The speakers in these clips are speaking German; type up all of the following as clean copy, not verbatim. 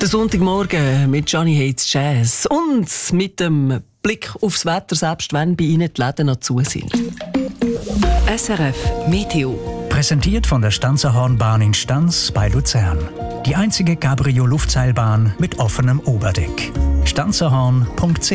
Der Sonntagmorgen mit Johnny Hates Jazz und mit dem Blick aufs Wetter, selbst wenn bei Ihnen die Läden noch zu sind. SRF Meteo. Präsentiert von der Stanzerhornbahn in Stanz bei Luzern. Die einzige Cabrio-Luftseilbahn mit offenem Oberdeck. stanzerhorn.ch.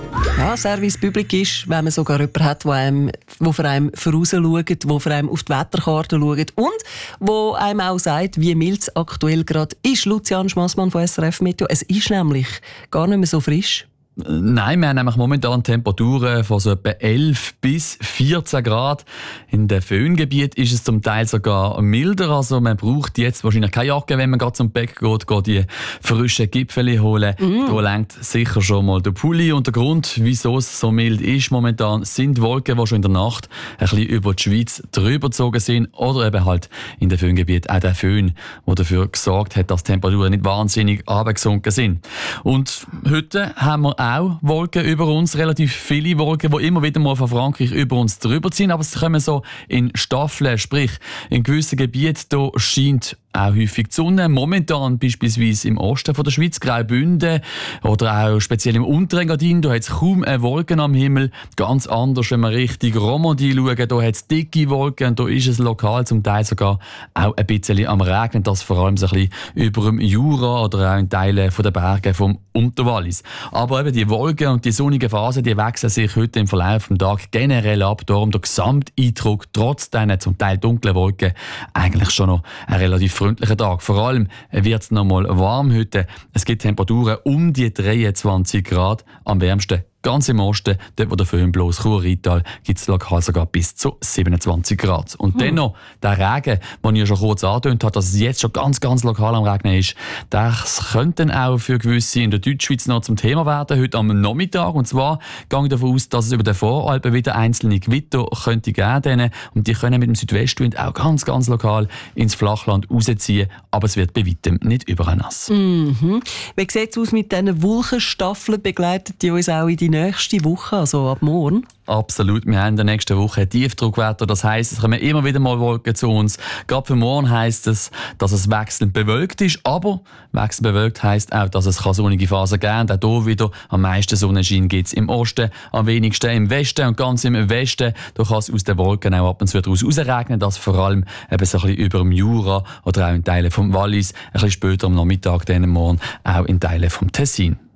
Ja, Service Public ist, wenn man sogar jemanden hat, der für einen vorausschaut, der für einen auf die Wetterkarte schaut und wo einem auch sagt, wie mild es aktuell gerade ist. Lucian Schmassmann von SRF Meteo. Es ist nämlich gar nicht mehr so frisch. Nein, wir haben nämlich momentan Temperaturen von so etwa 11 bis 14 Grad. In den Föhngebieten ist es zum Teil sogar milder. Also man braucht jetzt wahrscheinlich keine Jacke, wenn man gerade zum Bäck geht die frischen Gipfeli holen. Da lenkt sicher schon mal der Pulli. Und der Grund, wieso es so mild ist momentan, sind Wolken, die schon in der Nacht ein bisschen über die Schweiz drüber gezogen sind. Oder eben halt in den Föhngebieten auch der Föhn, der dafür gesorgt hat, dass die Temperaturen nicht wahnsinnig runtergesunken sind. Und heute haben wir auch Wolken über uns, relativ viele Wolken, die immer wieder mal von Frankreich über uns drüber ziehen, aber sie kommen so in Staffeln, sprich in gewissen Gebieten, da scheint auch häufig die Sonne. Momentan beispielsweise im Osten von der Schweiz, Graubünden oder auch speziell im Unterengadin, da hat es kaum eine Wolken am Himmel. Ganz anders, wenn wir Richtung Romandie schauen, da hat es dicke Wolken und da ist es lokal zum Teil sogar auch ein bisschen am Regnen, das vor allem so ein bisschen über dem Jura oder auch in Teilen der Berge vom Unterwallis. Aber eben die Wolken und die sonnigen Phasen, die wechseln sich heute im Verlauf des Tages generell ab. Darum der Gesamteindruck, trotz diesen zum Teil dunklen Wolken, eigentlich schon noch ein relativ freundlicher Tag. Vor allem wird es noch mal warm heute. Es gibt Temperaturen um die 23 Grad, am wärmsten ganz im Osten, dort wo der Föhn bloß Chur-Rheintal, gibt es lokal sogar bis zu 27 Grad. Und dennoch, der Regen, den ich ja schon kurz angetönt habe, dass es jetzt schon ganz, ganz lokal am Regnen ist, das könnte dann auch für gewisse in der Deutschschweiz noch zum Thema werden, heute am Nachmittag. Und zwar gehe ich davon aus, dass es über den Voralpen wieder einzelne Gewitter könnte geben. Und die können mit dem Südwestwind auch ganz, ganz lokal ins Flachland rausziehen. Aber es wird bei weitem nicht überall nass. Mhm. Wie sieht es aus mit diesen Wolkenstaffeln? Begleiten die uns auch in die nächste Woche, also ab morgen? Absolut. Wir haben in der nächsten Woche Tiefdruckwetter. Das heisst, es kommen immer wieder mal Wolken zu uns. Gerade für morgen heisst es, dass es wechselnd bewölkt ist. Aber wechselnd bewölkt heisst auch, dass es sonnige Phasen geben kann. Auch hier wieder am meisten Sonnenschein gibt es im Osten, am wenigsten im Westen. Und ganz im Westen, da kann es aus den Wolken auch ab und zu rausregnen. Das vor allem eben so ein bisschen über dem Jura oder auch in Teilen vom Wallis. Ein bisschen später am Nachmittag, dann morgen auch in Teilen vom Tessin.